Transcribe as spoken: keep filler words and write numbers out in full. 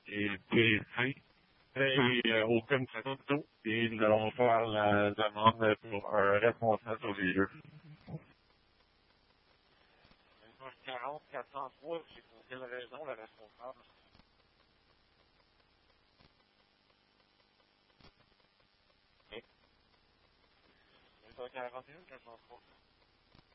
et P C. Et euh, aucune photo, et nous allons faire la demande pour un responsable sur les lieux. quarante, quatre cent trois, c'est pour quelle raison le responsable? Okay. quarante et un, quatre cent trois.